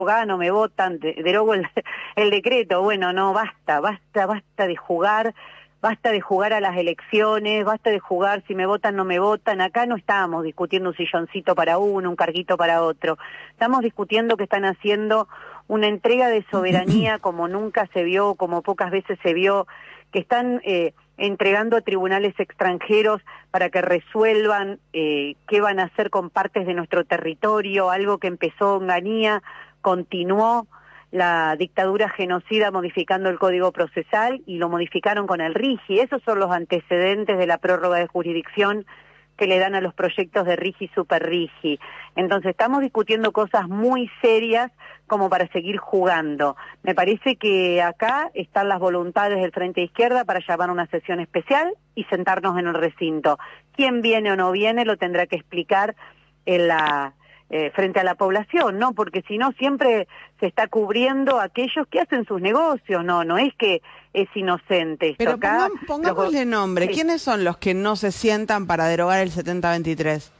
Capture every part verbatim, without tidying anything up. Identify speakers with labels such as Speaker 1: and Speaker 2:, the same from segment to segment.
Speaker 1: no me votan, de, derogo el, el decreto. Bueno, no, basta, basta, basta de jugar, basta de jugar a las elecciones, basta de jugar si me votan, no me votan. Acá no estamos discutiendo un silloncito para uno, un carguito para otro. Estamos discutiendo que están haciendo una entrega de soberanía como nunca se vio, como pocas veces se vio, que están eh, entregando a tribunales extranjeros para que resuelvan eh, qué van a hacer con partes de nuestro territorio, algo que empezó Onganía, continuó la dictadura genocida modificando el Código Procesal y lo modificaron con el RIGI. Esos son los antecedentes de la prórroga de jurisdicción que le dan a los proyectos de RIGI y Super RIGI. Entonces estamos discutiendo cosas muy serias como para seguir jugando. Me parece que acá están las voluntades del Frente Izquierda para llamar una sesión especial y sentarnos en el recinto. Quién viene o no viene lo tendrá que explicar en la... Eh, frente a la población, ¿no? Porque si no siempre se está cubriendo a aquellos que hacen sus negocios, no, no es que es inocente. Esto
Speaker 2: Pero
Speaker 1: acá,
Speaker 2: pongam, pongámosle
Speaker 1: los...
Speaker 2: nombre,
Speaker 1: sí.
Speaker 2: ¿Quiénes son los que no se sientan para derogar el setenta veintitrés?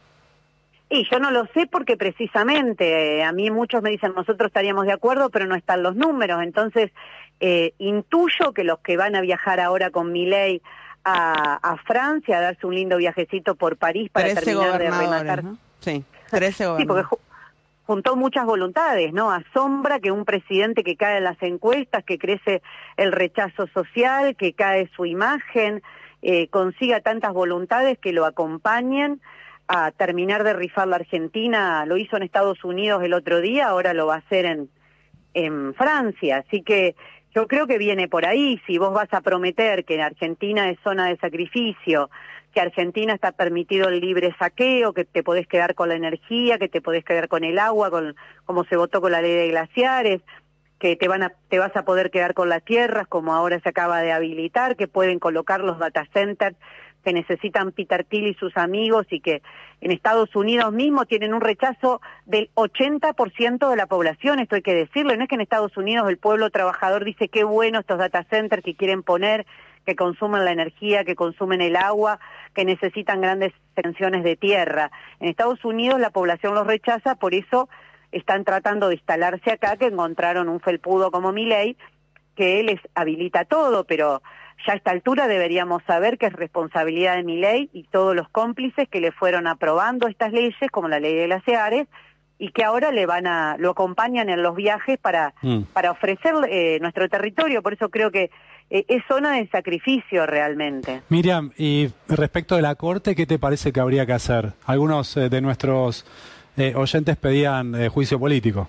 Speaker 1: Y yo no lo sé porque precisamente eh, a mí muchos me dicen nosotros estaríamos de acuerdo, pero no están los números, entonces eh, intuyo que los que van a viajar ahora con Milei a, a Francia, a darse un lindo viajecito por París para terminar de rematar...
Speaker 2: ¿no? Sí. trece
Speaker 1: sí, porque ju juntó muchas voluntades, ¿no? Asombra que un presidente que cae en las encuestas, que crece el rechazo social, que cae su imagen, eh, consiga tantas voluntades que lo acompañen a terminar de rifar la Argentina. Lo hizo en Estados Unidos el otro día, ahora lo va a hacer en, en Francia. Así que yo creo que viene por ahí. Si vos vas a prometer que Argentina es zona de sacrificio, que Argentina está permitido el libre saqueo, que te podés quedar con la energía, que te podés quedar con el agua, con como se votó con la ley de glaciares, que te van a te vas a poder quedar con las tierras, como ahora se acaba de habilitar, que pueden colocar los data centers que necesitan Peter Thiel y sus amigos, y que en Estados Unidos mismo tienen un rechazo del ochenta por ciento de la población, esto hay que decirlo. No es que en Estados Unidos el pueblo trabajador dice qué bueno estos data centers que quieren poner, que consumen la energía, que consumen el agua, que necesitan grandes extensiones de tierra. En Estados Unidos la población los rechaza, por eso están tratando de instalarse acá, que encontraron un felpudo como Milei, que les habilita todo, pero ya a esta altura deberíamos saber que es responsabilidad de Milei y todos los cómplices que le fueron aprobando estas leyes, como la ley de glaciares, y que ahora le van a lo acompañan en los viajes para, mm. para ofrecer eh, nuestro territorio. Por eso creo que eh, es zona de sacrificio realmente.
Speaker 3: Miriam, y respecto de la Corte, ¿qué te parece que habría que hacer? Algunos eh, de nuestros eh, oyentes pedían eh, juicio político.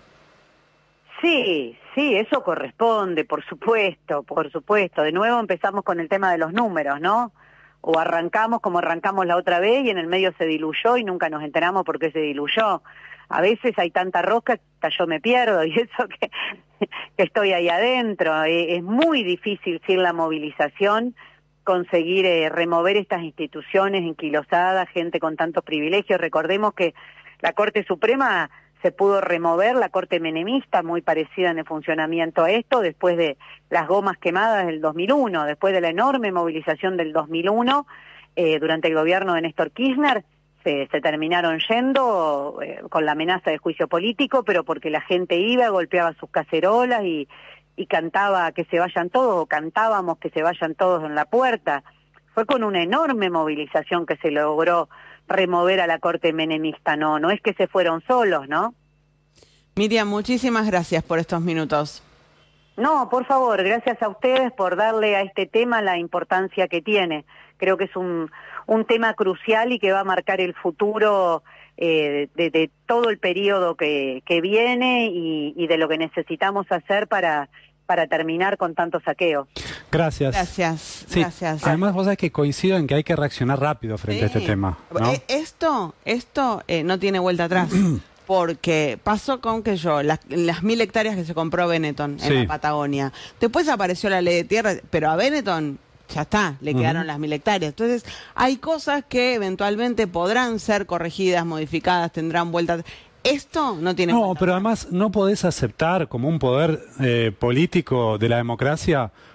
Speaker 1: Sí, sí, eso corresponde, por supuesto, por supuesto. De nuevo empezamos con el tema de los números, ¿no? O arrancamos como arrancamos la otra vez y en el medio se diluyó y nunca nos enteramos por qué se diluyó. A veces hay tanta rosca que hasta yo me pierdo y eso que, que estoy ahí adentro. Es muy difícil sin la movilización conseguir eh, remover estas instituciones enquilosadas, gente con tantos privilegios. Recordemos que la Corte Suprema se pudo remover, la Corte Menemista, muy parecida en el funcionamiento a esto, después de las gomas quemadas del dos mil uno, después de la enorme movilización del dos mil uno, eh, durante el gobierno de Néstor Kirchner, se, se terminaron yendo eh, con la amenaza de juicio político, pero porque la gente iba, golpeaba sus cacerolas y, y cantaba que se vayan todos, o cantábamos que se vayan todos en la puerta. Fue con una enorme movilización que se logró remover a la Corte Menemista, no, no es que se fueron solos, ¿no?
Speaker 2: Miriam, muchísimas gracias por estos minutos.
Speaker 1: No, por favor, gracias a ustedes por darle a este tema la importancia que tiene. Creo que es un, un tema crucial y que va a marcar el futuro eh, de, de todo el periodo que, que viene y, y de lo que necesitamos hacer para... para terminar con tanto saqueo.
Speaker 3: Gracias.
Speaker 2: Gracias,
Speaker 3: sí.
Speaker 2: gracias.
Speaker 3: Además, vos sabés que coincido en que hay que reaccionar rápido frente sí. a este tema, ¿no?
Speaker 2: Esto, esto eh, no tiene vuelta atrás, porque pasó con que yo, las, las mil hectáreas que se compró Benetton en sí. la Patagonia, después apareció la ley de tierra, pero a Benetton ya está, le quedaron uh-huh. las mil hectáreas. Entonces, hay cosas que eventualmente podrán ser corregidas, modificadas, tendrán vuelta atrás. Esto no tiene...
Speaker 3: No, pero además no podés aceptar como un poder eh, político de la democracia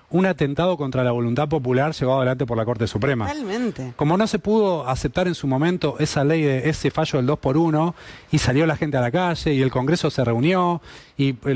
Speaker 3: un atentado contra la voluntad popular llevado adelante por la Corte Suprema.
Speaker 2: Totalmente.
Speaker 3: Como no se pudo aceptar en su momento esa ley, de ese fallo del dos por uno, y salió la gente a la calle, y el Congreso se reunió, y